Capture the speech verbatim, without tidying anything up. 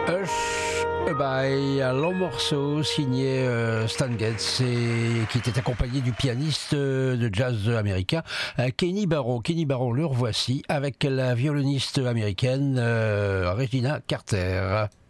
Hush by, un long morceau signé euh, Stan Getz et qui était accompagné du pianiste euh, de jazz américain euh, Kenny Barron. Kenny Barron, le revoici avec la violoniste américaine euh, Regina Carter.